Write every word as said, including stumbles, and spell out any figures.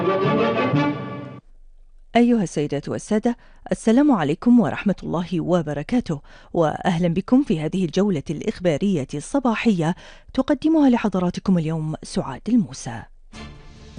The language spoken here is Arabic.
أيها السيدات والسادة، السلام عليكم ورحمة الله وبركاته، وأهلا بكم في هذه الجولة الإخبارية الصباحية تقدمها لحضراتكم اليوم سعاد الموسى.